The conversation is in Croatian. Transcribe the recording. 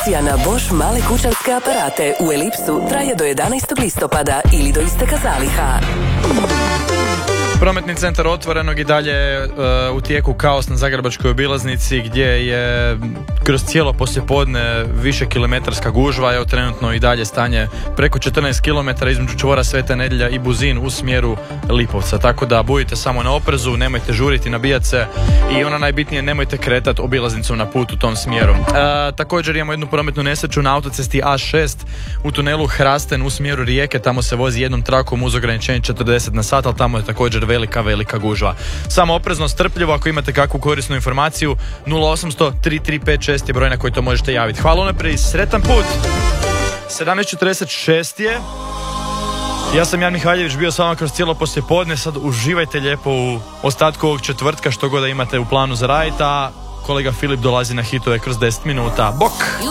Akcija na Bosch male kućanske aparate u Elipsu traje do 11. listopada ili do isteka zaliha. Prometni centar Otvorenog i dalje u tijeku kaos na Zagrebačkoj obilaznici gdje je kroz cijelo poslijepodne više kilometarska gužva. Evo trenutno i dalje stanje preko 14 km između čvora Sveta Nedjelja i Buzin u smjeru Lipovca. Tako da budite samo na oprezu, nemojte žuriti, nabijat se i ono najbitnije, nemojte kretati obilaznicom na put u tom smjeru. Također imamo jednu prometnu nesreću na autocesti A6 u tunelu Hrasten u smjeru Rijeke. Tamo se vozi jednom trakom uz ograničenje 40 na sat, ali tamo je također velika gužva. Samo oprezno, strpljivo, ako imate kakvu korisnu informaciju 0800 3356 je broj na koji to možete javiti. Hvala unaprijed i sretan put. 17:46 je. Ja sam Jan Mihaljević, bio s vama kroz cijelo poslijepodne. Sad uživajte lijepo u ostatku ovog četvrtka, što god da imate u planu za raditi, a kolega Filip dolazi na hitove kroz 10 minuta. Bok!